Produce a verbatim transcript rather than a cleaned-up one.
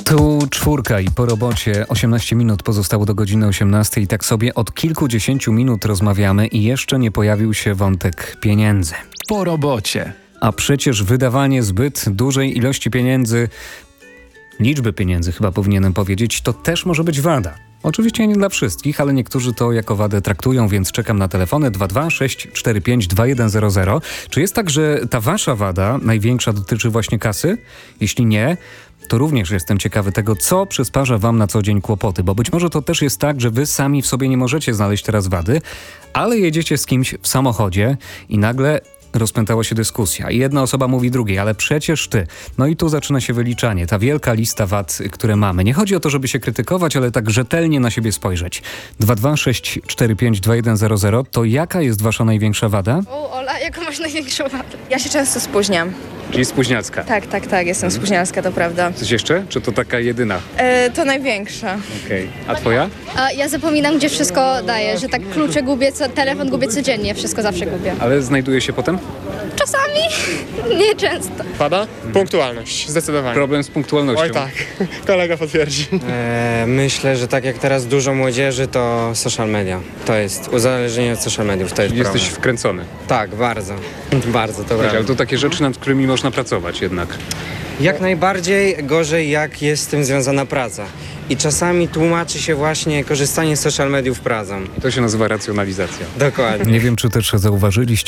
Tu czwórka i po robocie osiemnaście minut pozostało do godziny osiemnastej i tak sobie od kilkudziesięciu minut rozmawiamy i jeszcze nie pojawił się wątek pieniędzy. Po robocie. A przecież wydawanie zbyt dużej ilości pieniędzy, liczby pieniędzy chyba powinienem powiedzieć, to też może być wada. Oczywiście nie dla wszystkich, ale niektórzy to jako wadę traktują, więc czekam na telefony dwa dwa sześć cztery pięć dwa jeden zero zero. Czy jest tak, że ta wasza wada największa dotyczy właśnie kasy? Jeśli nie, to również jestem ciekawy tego, co przysparza wam na co dzień kłopoty, bo być może to też jest tak, że wy sami w sobie nie możecie znaleźć teraz wady, ale jedziecie z kimś w samochodzie i nagle rozpętała się dyskusja i jedna osoba mówi drugiej, ale przecież ty. No i tu zaczyna się wyliczanie, ta wielka lista wad, które mamy. Nie chodzi o to, żeby się krytykować, ale tak rzetelnie na siebie spojrzeć. dwa dwa sześć cztery pięć dwa jeden zero zero, to jaka jest wasza największa wada? O, Ola, jaką masz największą wadę? Ja się często spóźniam. Czyli spóźnialska. Tak, tak, tak, jestem spóźnialska, to prawda. Coś jeszcze? Czy to taka jedyna? E, to największa. Okej. Okay. A twoja? A ja zapominam, gdzie wszystko daję, że tak klucze gubię, co, telefon gubię codziennie, wszystko zawsze gubię. Ale znajduje się potem? Czasami, nie często. Wada? Punktualność, zdecydowanie. Problem z punktualnością. Oj tak, kolega potwierdzi. E, myślę, że tak jak teraz dużo młodzieży, to social media. To jest uzależnienie od social mediów, to jest Jesteś problem. wkręcony. Tak, bardzo. Bardzo, to Tak, ale prawda. to takie rzeczy, nad którymi można pracować jednak. Jak najbardziej gorzej, jak jest z tym związana praca. I czasami tłumaczy się właśnie korzystanie z social mediów pracą. To się nazywa racjonalizacja. Dokładnie. Nie wiem, czy też zauważyliście,